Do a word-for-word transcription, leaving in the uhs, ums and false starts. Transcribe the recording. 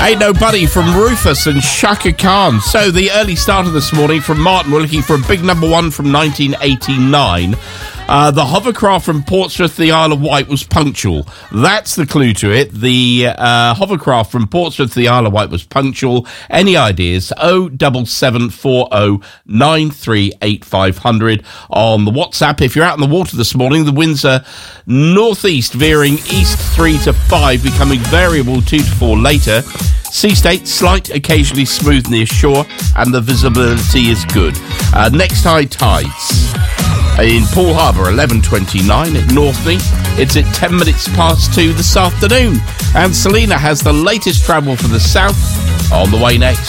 Ain't Nobody from Rufus and Shaka Khan. So the early starter this morning from Martin, we're looking for a big number one from nineteen eighty-nine. Uh, the hovercraft from Portsmouth, the Isle of Wight, was punctual. That's the clue to it. The uh, hovercraft from Portsmouth, the Isle of Wight, was punctual. Any ideas? oh seven seven four oh nine three eight five hundred on the WhatsApp. If you're out in the water this morning, the winds are northeast, veering east three to five, becoming variable two to four later. Sea state, slight, occasionally smooth near shore, and the visibility is good. Uh, next high tides in Poole Harbour, eleven twenty-nine at Northney. It's at ten minutes past two this afternoon. And Selena has the latest travel for the south on the way next.